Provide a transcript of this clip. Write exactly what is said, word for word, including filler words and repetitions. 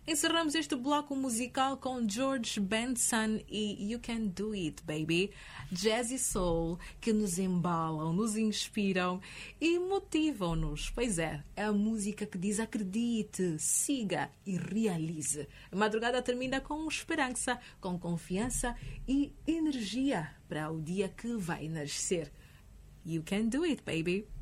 Encerramos este bloco musical com George Benson e You Can Do It, Baby. Jazz e soul que nos embalam, nos inspiram e motivam-nos. Pois é, é a música que diz acredite, siga e realize. A madrugada termina com esperança, com confiança e energia para o dia que vai nascer. You can do it, baby.